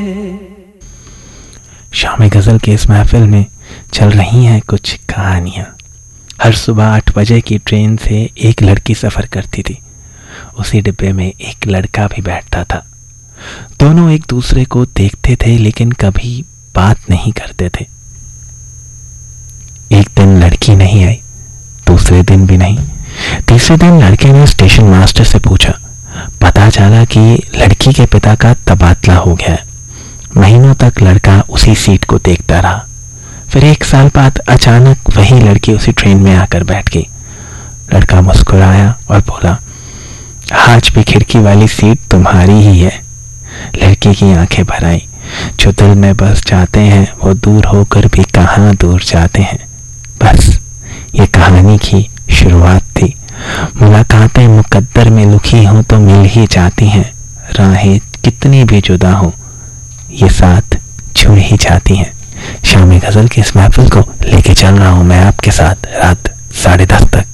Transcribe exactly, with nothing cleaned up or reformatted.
शाम गज़ल के इस महफिल में चल रही हैं कुछ कहानियाँ। हर सुबह आठ बजे की ट्रेन से एक लड़की सफ़र करती थी। उसी डिब्बे में एक लड़का भी बैठता था। दोनों एक दूसरे को देखते थे लेकिन कभी बात नहीं करते थे। एक दिन लड़की नहीं आई, दूसरे दिन भी नहीं। तीसरे दिन लड़के ने स्टेशन मास्टर से पूछा। पता चला कि लड़की के पिता का तबादला हो गया है। महीनों तक लड़का उसी सीट को देखता रहा। फिर एक साल बाद अचानक वही लड़की उसी ट्रेन में आकर बैठ गई। लड़का मुस्कुराया और बोला, आज भी खिड़की वाली सीट तुम्हारी ही है। लड़की की आंखें भर आई। जो दिल में बस जाते हैं वो दूर होकर भी कहाँ दूर जाते हैं। बस ये कहानी की शुरुआत थी। मुलाकातें मुकद्दर में लिखी हों तो मिल ही जाती हैं। राहें कितनी भी जुदा हों ये साथ जुड़ ही जाती हैं। शाम गज़ल की इस महफिल को लेके चल रहा हूं मैं आपके साथ रात साढ़े दस तक।